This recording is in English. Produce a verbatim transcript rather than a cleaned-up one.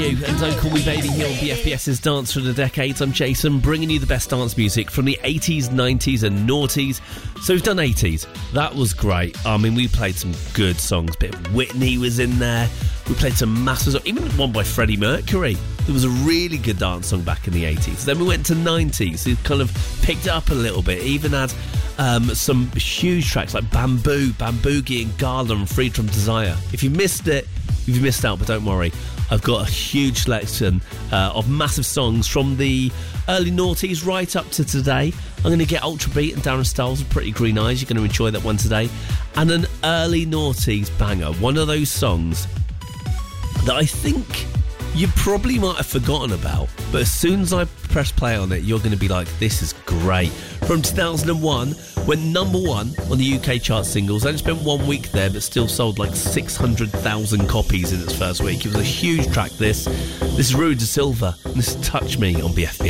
You and Don't Call Me Baby here on B F B S's Dance for the Decades. I'm Jason, bringing you the best dance music from the eighties, nineties and noughties. So we've done eighties. That was great. I mean, we played some good songs. Bit of Whitney was in there. We played some massive songs, even one by Freddie Mercury. There was a really good dance song back in the eighties. Then we went to nineties. It kind of picked it up a little bit. Even had um, some huge tracks like Bamboo, Bamboogie and Gala and Freed From Desire. If you missed it, if you missed out, but don't worry. I've got a huge selection uh, of massive songs from the early noughties right up to today. I'm going to get Ultra Beat and Darren Styles with Pretty Green Eyes. You're going to enjoy that one today. And an early noughties banger. One of those songs that I think you probably might have forgotten about, but as soon as I press play on it, you're going to be like, this is great. From two thousand one, went number one on the U K chart singles. Only spent one week there, but still sold like six hundred thousand copies in its first week. It was a huge track, this. This is Rui da Silva, and this is Touch Me on B F B S.